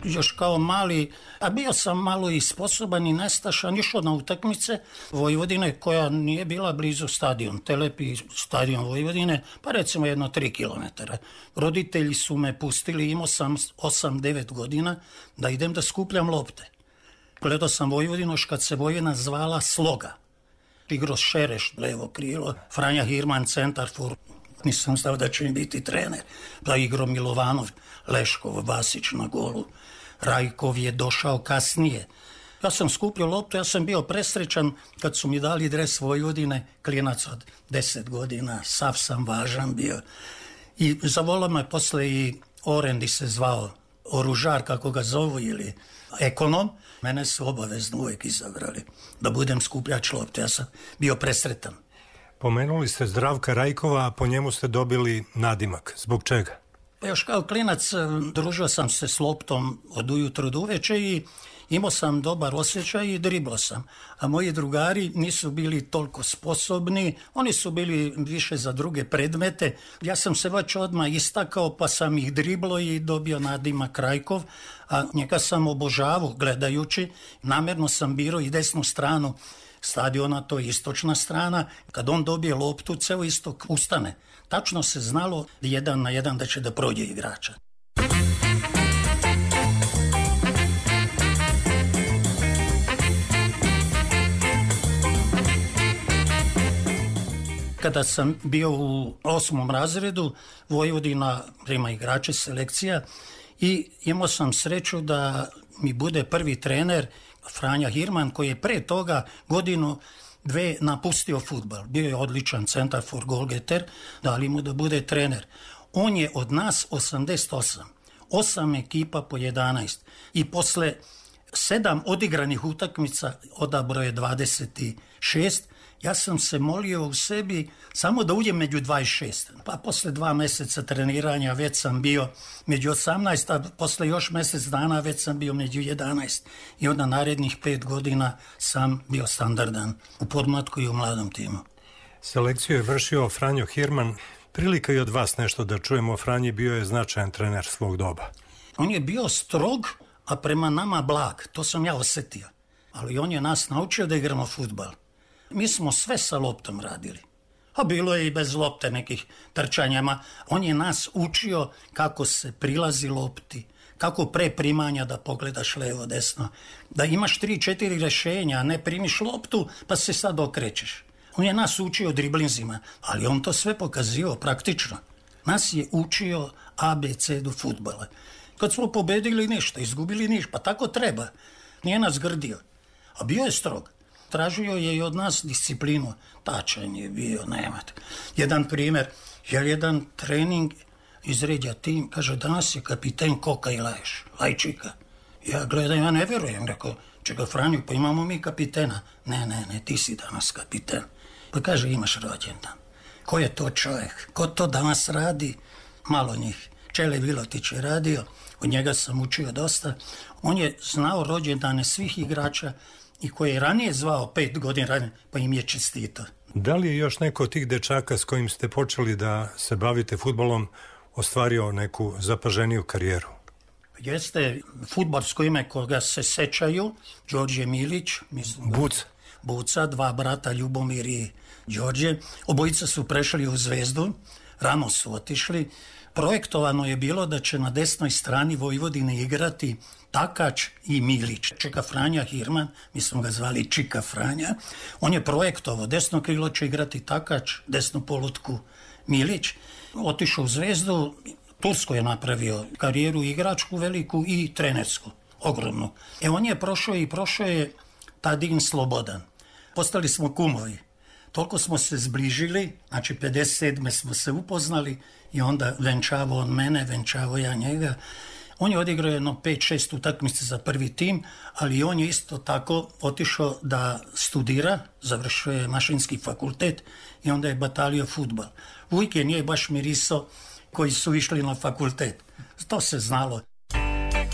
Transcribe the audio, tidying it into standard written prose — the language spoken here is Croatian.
još kao mali, a bio sam malo i sposoban i nestašan, išao na utakmice Vojvodine koja nije bila blizu stadion, Telepi stadion Vojvodine, pa recimo 3 kilometara. Roditelji su me pustili, imao sam 8-9 godina, da idem da skupljam lopte. Gledao sam Vojvodinu kad se Vojvodina zvala Sloga. Igro Šereš, levo krilo, Franja Hirman, centar for. Nisam stao da će mi biti trener. Da igro Milovanov, Leškov, Vasić na golu. Rajkov je došao kasnije. Ja sam skupljao loptu, ja sam bio presrećan kad su mi dali dres Vojvodine, klinac od 10 godina, sav sam važan bio. I zavolao me posle i Orendi se zvao, oružar kako ga zovu ili ekonom. Mene su obavezno uvijek izabrali da budem skupljač lopte, ja sam bio presretan. Pomenuli ste Zdravka Rajkova, a po njemu ste dobili nadimak. Zbog čega? Još kao klinac družio sam se s loptom od ujutro do uveče i imao sam dobar osjećaj i driblao sam. A moji drugari nisu bili toliko sposobni, oni su bili više za druge predmete. Ja sam se već odmah istakao pa sam ih driblao i dobio nadimak Rajkov, a njega sam obožavao gledajući. Namjerno sam birao i desnu stranu stadiona, to je istočna strana. Kad on dobije loptu, ceo istok ustane. Tačno se znalo 1-1 da će da prođe igrača. Kada sam bio u 8. razredu, Vojvodina prima igrače selekcija i imao sam sreću da mi bude prvi trener Franja Hirman, koji je pre toga godinu, dve napustio fudbal. Bio je odličan centar for goalgetter, dali mu da bude trener. On je od nas 88, 8 ekipa po 11 i posle 7 odigranih utakmica odabrao je 26. Ja sam se molio u sebi samo da uđem među 26. Pa posle 2 meseca treniranja već sam bio među 18, a posle još mjesec dana već sam bio među 11. I onda narednih 5 godina sam bio standardan u podmlatku i u mladom timu. Selekciju je vršio Franjo Hirman. Prilika i od vas nešto da čujemo. Franji bio je značajan trener svog doba. On je bio strog, a prema nama blag. To sam ja osjetio. Ali on je nas naučio da igramo fudbal. Mi smo sve sa loptom radili. A bilo je i bez lopte nekih trčanjama. On je nas učio kako se prilazi lopti, kako pre primanja da pogledaš levo, desno. Da imaš 3-4 rješenja, a ne primiš loptu pa se sad okrećeš. On je nas učio driblinzima, ali on to sve pokazio praktično. Nas je učio ABC-du fudbala. Kad smo pobedili ništa, izgubili ništa, pa tako treba. Nije nas grdio, a bio je strog. Tražio je i od nas disciplinu. Tačan je bio, nemate. Jedan primjer, jedan trening izređa tim, kaže, danas je kapiten Koka i Lajčika. Ja gledam, ja ne vjerujem, rekao, čega Franju, pa imamo mi kapitena. Ne, ti si danas kapiten. Pa kaže, imaš rođendan. Ko je to čovjek? Ko to danas radi? Malo njih. Čele Vilotić je radio, od njega sam učio dosta. On je znao rođendane svih igrača i koji je ranije zvao 5 godina ranije, pa im je čestito. Da li je još neko od tih dečaka s kojim ste počeli da se bavite fudbalom ostvario neku zapaženiju karijeru? Jeste fudbalsko ime koga se sećaju, Đorđe Milić, mislim, Buca, 2 brata, Ljubomir i Đorđe. Obojica su prešli u Zvezdu, rano su otišli. Projektovano je bilo da će na desnoj strani Vojvodine igrati Takač i Milić. Čika Franja Hirman, mi smo ga zvali Čika Franja, on je projektovao, desno krilo će igrati Takač, desnu polutku Milić. Otišao u Zvezdu, Tursko je napravio karijeru igračku veliku i trenersku, ogromnu. On je prošao je Tadin Slobodan. Postali smo kumovi. Toliko smo se zbližili, znači 57. smo se upoznali i onda venčavao on mene, venčavao ja njega. On je odigrao 5-6 utakmice za prvi tim, ali on je isto tako otišao da studira, završio je mašinski fakultet i onda je batalio fudbal. Uvijek je nije baš mirisao koji su išli na fakultet. To se znalo.